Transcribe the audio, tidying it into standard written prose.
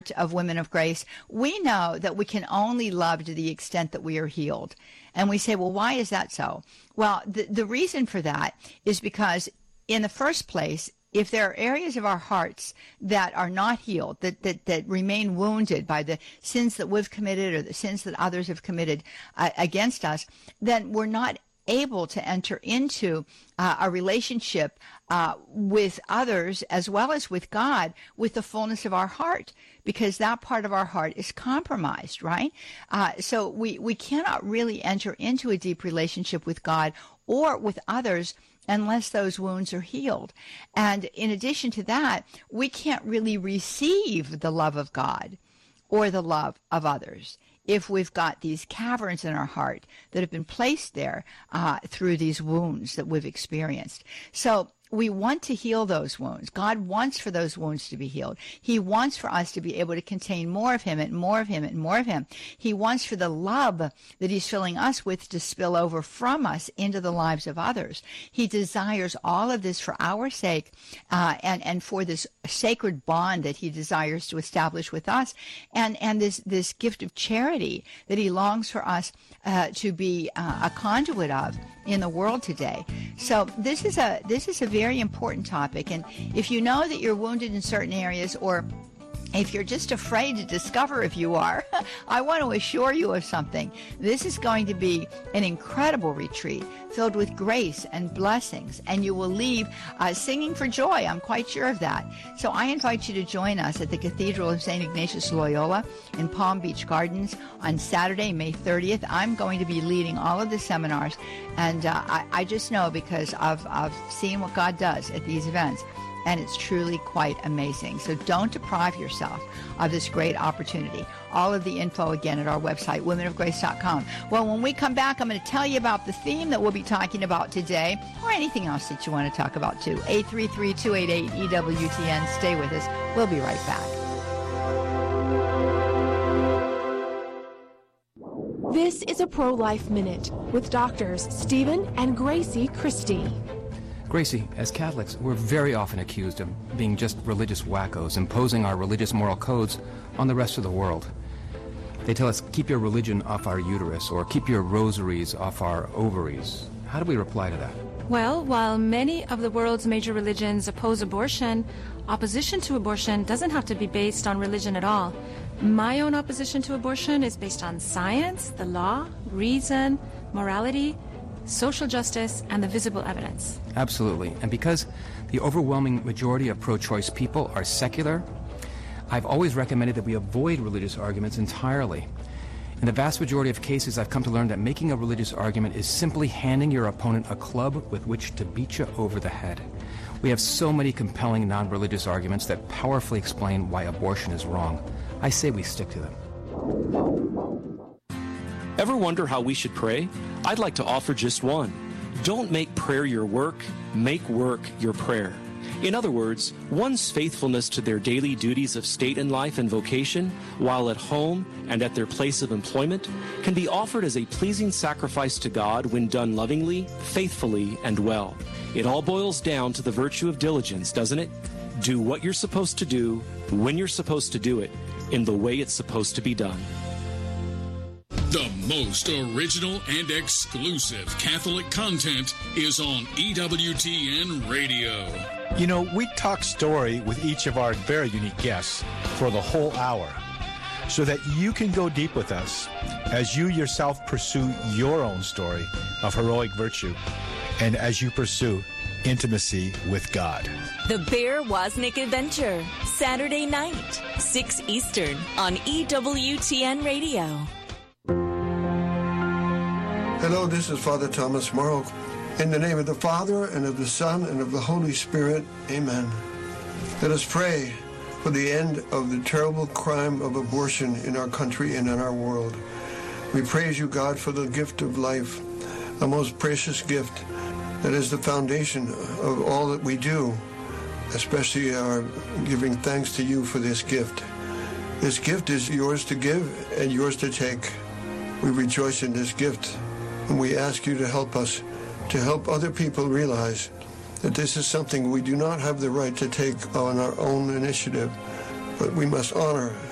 of Women of Grace, we know that we can only love to the extent that we are healed. And we say, well, why is that so? Well, the reason for that is because in the first place, if there are areas of our hearts that are not healed, that remain wounded by the sins that we've committed or the sins that others have committed against us, then we're not able to enter into a relationship with others as well as with God with the fullness of our heart, because that part of our heart is compromised, right? So we cannot really enter into a deep relationship with God or with others unless those wounds are healed. And in addition to that, we can't really receive the love of God or the love of others if we've got these caverns in our heart that have been placed there through these wounds that we've experienced. So we want to heal those wounds. God wants for those wounds to be healed. He wants for us to be able to contain more of him and more of him and more of him. He wants for the love that he's filling us with to spill over from us into the lives of others. He desires all of this for our sake and for this sacred bond that he desires to establish with us, and this gift of charity that he longs for us to be a conduit of in the world today. So this is a very important topic, and if you know that you're wounded in certain areas, or if you're just afraid to discover if you are, I want to assure you of something. This is going to be an incredible retreat filled with grace and blessings, and you will leave singing for joy. I'm quite sure of that. So I invite you to join us at the Cathedral of St. Ignatius Loyola in Palm Beach Gardens on Saturday, May 30th. I'm going to be leading all of the seminars, and I just know because I've seen what God does at these events, and it's truly quite amazing. So don't deprive yourself of this great opportunity. All of the info, again, at our website, womenofgrace.com. Well, when we come back, I'm going to tell you about the theme that we'll be talking about today, or anything else that you want to talk about, too. 833-288-EWTN. Stay with us. We'll be right back. This is a Pro-Life Minute with Doctors Stephen and Gracie Christie. Gracie, as Catholics, we're very often accused of being just religious wackos, imposing our religious moral codes on the rest of the world. They tell us, keep your religion off our uterus, or keep your rosaries off our ovaries. How do we reply to that? Well, while many of the world's major religions oppose abortion, opposition to abortion doesn't have to be based on religion at all. My own opposition to abortion is based on science, the law, reason, morality, social justice, and the visible evidence. Absolutely. And because the overwhelming majority of pro-choice people are secular, I've always recommended that we avoid religious arguments entirely. In the vast majority of cases, I've come to learn that making a religious argument is simply handing your opponent a club with which to beat you over the head. We have so many compelling non-religious arguments that powerfully explain why abortion is wrong. I say we stick to them. Ever wonder how we should pray? I'd like to offer just one. Don't make prayer your work, make work your prayer. In other words, one's faithfulness to their daily duties of state and life and vocation, while at home and at their place of employment, can be offered as a pleasing sacrifice to God when done lovingly, faithfully, and well. It all boils down to the virtue of diligence, doesn't it? Do what you're supposed to do, when you're supposed to do it, in the way it's supposed to be done. The most original and exclusive Catholic content is on EWTN Radio. You know, we talk story with each of our very unique guests for the whole hour so that you can go deep with us as you yourself pursue your own story of heroic virtue and as you pursue intimacy with God. The Bear Wozniak Adventure, Saturday night, 6 Eastern on EWTN Radio. Hello, this is Father Thomas Morrow. In the name of the Father, and of the Son, and of the Holy Spirit, amen. Let us pray for the end of the terrible crime of abortion in our country and in our world. We praise you, God, for the gift of life, a most precious gift that is the foundation of all that we do, especially our giving thanks to you for this gift. This gift is yours to give and yours to take. We rejoice in this gift. And we ask you to help us, to help other people realize that this is something we do not have the right to take on our own initiative, but we must honor